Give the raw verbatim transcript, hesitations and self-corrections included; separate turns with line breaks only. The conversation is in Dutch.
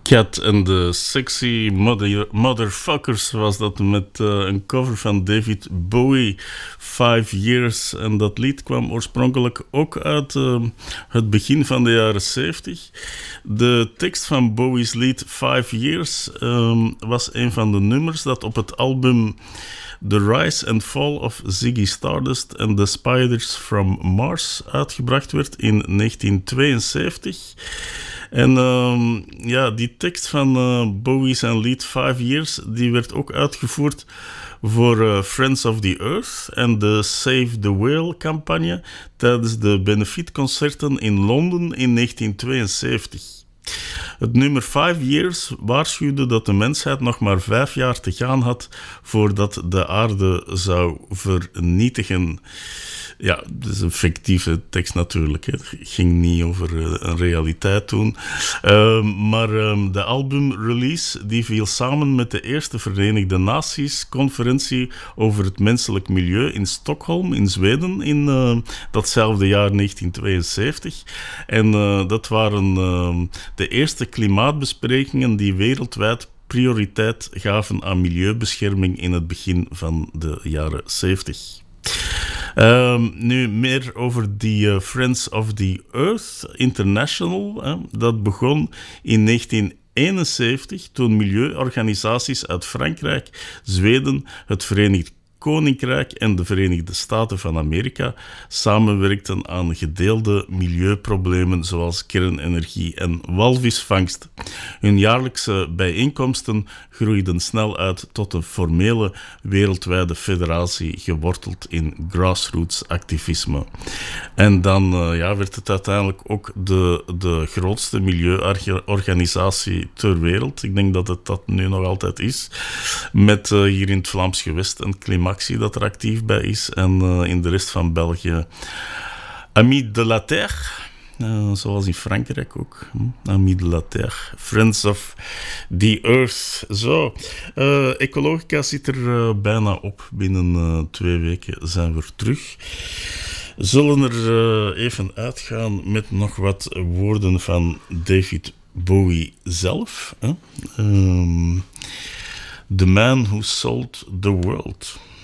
Cat and the Sexy Mother, Motherfuckers was dat met uh, een cover van David Bowie, Five Years. En dat lied kwam oorspronkelijk ook uit uh, het begin van de jaren zeventig. De tekst van Bowie's lied Five Years um, was een van de nummers dat op het album The Rise and Fall of Ziggy Stardust and the Spiders from Mars uitgebracht werd in negentien tweeënzeventig. En uh, ja, die tekst van uh, Bowie's en lied Five Years, die werd ook uitgevoerd voor uh, Friends of the Earth en de Save the Whale campagne tijdens de benefietconcerten in Londen in negentien tweeënzeventig. Het nummer Five Years waarschuwde dat de mensheid nog maar vijf jaar te gaan had voordat de aarde zou vernietigen. Ja, dat is een fictieve tekst natuurlijk. Hè. Het ging niet over uh, een realiteit toen. Uh, maar um, de albumrelease die viel samen met de eerste Verenigde Naties conferentie over het menselijk milieu in Stockholm in Zweden in uh, datzelfde jaar negentien tweeënzeventig. En uh, dat waren uh, de eerste klimaatbesprekingen die wereldwijd prioriteit gaven aan milieubescherming in het begin van de jaren zeventig. Um, nu meer over die uh, Friends of the Earth International. Hè. Dat begon in negentien eenenzeventig toen milieuorganisaties uit Frankrijk, Zweden, het Verenigd Koninkrijk en de Verenigde Staten van Amerika samenwerkten aan gedeelde milieuproblemen zoals kernenergie en walvisvangst. Hun jaarlijkse bijeenkomsten groeiden snel uit tot een formele wereldwijde federatie geworteld in grassroots activisme. En dan uh, ja, werd het uiteindelijk ook de, de grootste milieuorganisatie ter wereld. Ik denk dat het dat nu nog altijd is. Met uh, hier in het Vlaams gewest een klimactie dat er actief bij is. En uh, in de rest van België Amis de la Terre. Uh, zoals in Frankrijk ook. Hm? Amis de la Terre. Friends of the Earth. Zo. Uh, Ecologica zit er uh, bijna op. Binnen uh, twee weken zijn we terug. Zullen er uh, even uitgaan met nog wat woorden van David Bowie zelf. Hè? Um, The Man Who Sold the World.